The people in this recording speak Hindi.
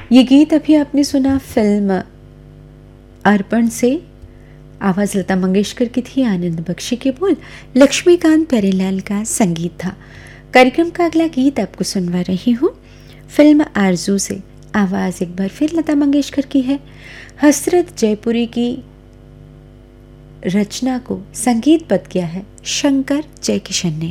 ये गीत अभी आपने सुना फिल्म अर्पण से। आवाज़ लता मंगेशकर की थी, आनंद बख्शी के बोल लक्ष्मीकांत प्यारेलाल का संगीत था। कार्यक्रम का अगला गीत आपको सुनवा रही हूँ फिल्म आरज़ू से। आवाज़ एक बार फिर लता मंगेशकर की है। हसरत जयपुरी की रचना को संगीतबद्ध किया है शंकर जयकिशन ने।